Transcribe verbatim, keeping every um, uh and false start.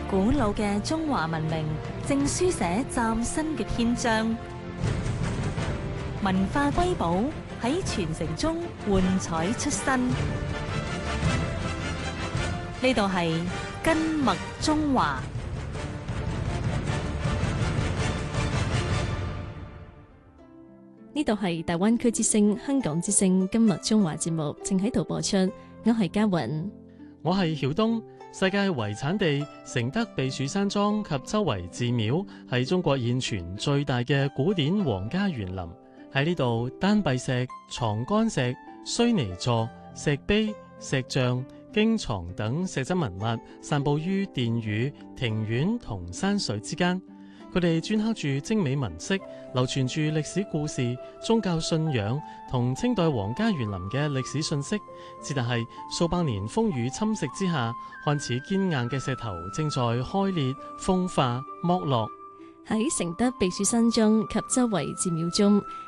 古老嘅中華文明正書寫嶄新嘅篇章，文化瑰寶喺傳承中喚彩出新。呢度係根脈中華。 呢度係大灣區之聲、香港之聲根脈中華節目，正喺度播出。我係嘉雲， 我係曉東。世界遺產地承德避暑山莊及周圍寺廟係中國現存最大嘅古典皇家園林。喺呢度，丹陛石、床干石、須彌座、石碑、石像、經藏等石質文物散布於殿宇、庭院同山水之間。佢哋鐫刻住精美紋飾，流傳住歷史故事、宗教信仰同清代皇家園林嘅歷史信息。只但係數百年風雨侵蝕之下，看似堅硬嘅石頭正在開裂、風化、剝落。 喺承德避暑山莊及周圍寺廟中，